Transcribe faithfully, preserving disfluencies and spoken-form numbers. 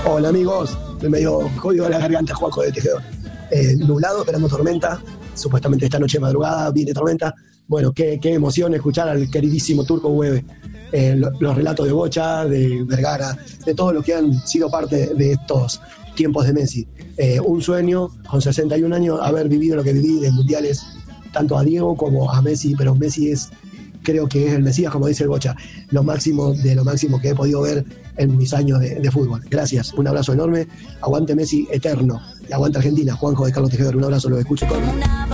Hola amigos, me medio jodido la garganta, Juanjo de Tejedor. Eh, nublado, esperando tormenta. Supuestamente esta noche de madrugada viene tormenta. Bueno, qué, qué emoción escuchar al queridísimo Turco Hueve. Eh, lo, los relatos de Bocha, de Vergara, de todos los que han sido parte de estos tiempos de Messi. Eh, un sueño, con sesenta y un años, haber vivido lo que viví de mundiales, tanto a Diego como a Messi, pero Messi es, creo que es el Mesías, como dice el Bocha, lo máximo de lo máximo que he podido ver en mis años de, de fútbol. Gracias, un abrazo enorme, aguante Messi eterno, y aguante Argentina. Juanjo de Carlos Tejedor, un abrazo, lo escucho con...